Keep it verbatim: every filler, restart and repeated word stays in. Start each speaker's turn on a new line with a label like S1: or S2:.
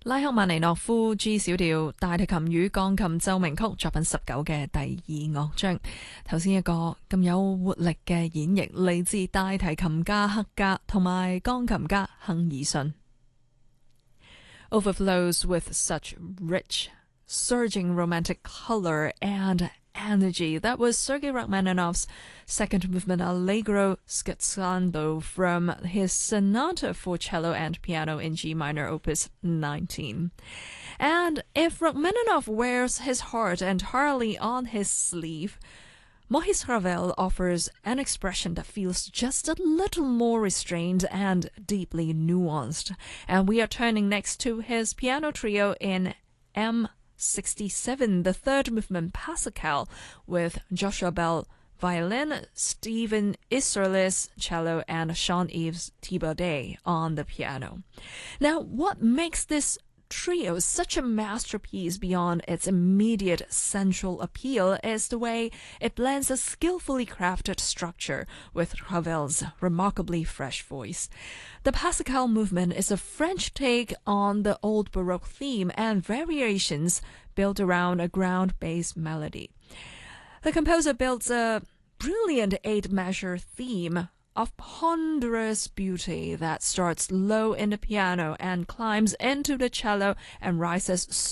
S1: 拉赫曼尼諾夫 G 小調大提琴與鋼琴奏鳴曲作品十九嘅第二樂章。頭先一個咁有活力嘅演繹嚟自大提琴家克加同埋鋼琴家亨爾遜。Overflows with such rich, surging romantic color and energy. That was Sergei Rachmaninoff's second movement Allegro Scherzando from his Sonata for Cello and Piano in G minor, Opus nineteen. And if Rachmaninoff wears his heart entirely on his sleeve, Maurice Ravel offers an expression that feels just a little more restrained and deeply nuanced. And we are turning next to his piano trio in M sixty-seven, the third movement Pascal, with Joshua Bell violin, Stephen Isserlis cello, and Jean-Yves Thibaudet on the piano. Now, what makes this trio such a masterpiece beyond its immediate central appeal is the way it blends a skillfully crafted structure with Ravel's remarkably fresh voice. The Pascal movement is a French take on the old Baroque theme and variations built around a ground bass melody. The composer builds a brilliant eight-measure theme of ponderous beauty that starts low in the piano and climbs into the cello and rises